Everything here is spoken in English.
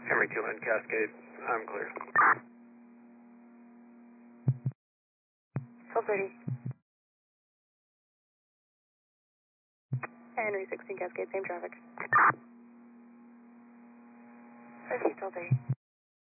Henry 2 Cascade, I'm clear. 1230. Henry 16 Cascade, same traffic. 5 1230.